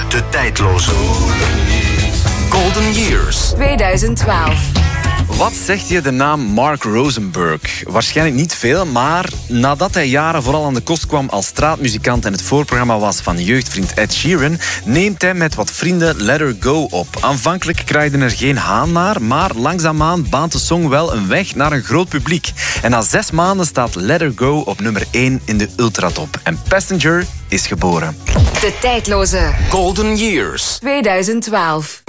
De tijdloze. Golden Years. 2012. Wat zegt je de naam Mark Rosenberg? Waarschijnlijk niet veel, maar nadat hij jaren vooral aan de kost kwam als straatmuzikant en het voorprogramma was van jeugdvriend Ed Sheeran, neemt hij met wat vrienden Let Her Go op. Aanvankelijk kraaide er geen haan naar, maar langzaamaan baant de song wel een weg naar een groot publiek. En na 6 maanden staat Let Her Go op nummer 1 in de ultratop. En Passenger is geboren. De tijdloze. Golden Years. 2012.